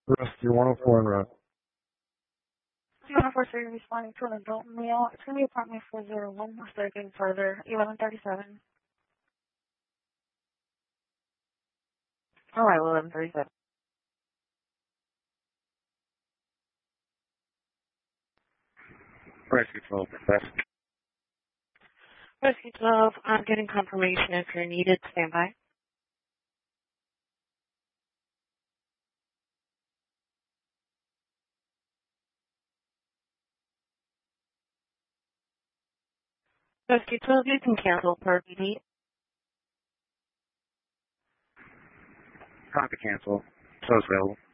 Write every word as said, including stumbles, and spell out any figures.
Rescue one oh four en route. one oh four three responding to an adult male. It's going to be apartment four oh one. We're starting further. eleven thirty-seven. All right, well, eleven thirty-seven. Rescue twelve, Professor. Rescue twelve, I'm getting confirmation if you're needed. Stand by. Rescue twelve, you can cancel per B D. Copy cancel. So it's available.